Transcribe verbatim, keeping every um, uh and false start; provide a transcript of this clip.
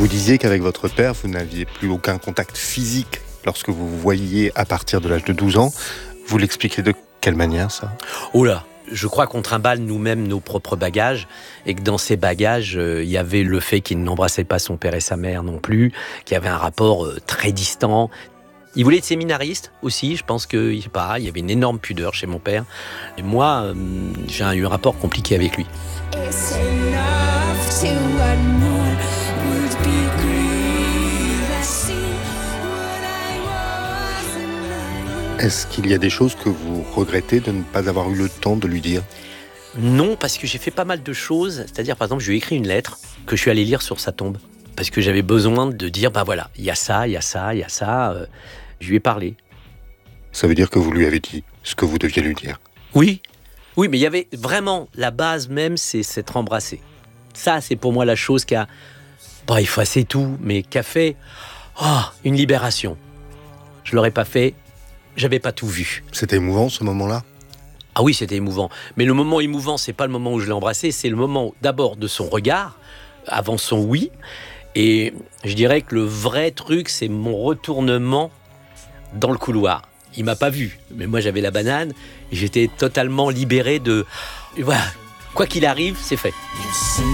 Vous disiez qu'avec votre père, vous n'aviez plus aucun contact physique lorsque vous vous voyiez à partir de l'âge de douze ans. Vous l'expliquez de quelle manière, ça ? Oh là, je crois qu'on trimballe nous-mêmes nos propres bagages et que dans ces bagages, il euh, y avait le fait qu'il n'embrassait pas son père et sa mère non plus, qu'il y avait un rapport euh, très distant. Il voulait être séminariste aussi, je pense que, je sais pas, il y avait une énorme pudeur chez mon père. Et moi, euh, j'ai eu un rapport compliqué avec lui. Est-ce qu'il y a des choses que vous regrettez de ne pas avoir eu le temps de lui dire ? Non, parce que j'ai fait pas mal de choses. C'est-à-dire, par exemple, je lui ai écrit une lettre que je suis allé lire sur sa tombe. Parce que j'avais besoin de dire, ben voilà, il y a ça, il y a ça, il y a ça. Euh, je lui ai parlé. Ça veut dire que vous lui avez dit ce que vous deviez lui dire ? Oui, oui, mais il y avait vraiment, la base même, c'est s'être embrassé. Ça, c'est pour moi la chose qui a, bon, il faut assez tout, mais qui a fait, oh, une libération. Je l'aurais pas fait, j'avais pas tout vu. C'était émouvant, ce moment-là ? Ah oui, c'était émouvant. Mais le moment émouvant, c'est pas le moment où je l'ai embrassé, c'est le moment d'abord de son regard, avant son oui. Et je dirais que le vrai truc, c'est mon retournement dans le couloir. Il m'a pas vu, mais moi j'avais la banane et j'étais totalement libéré de... Voilà, quoi qu'il arrive, c'est fait.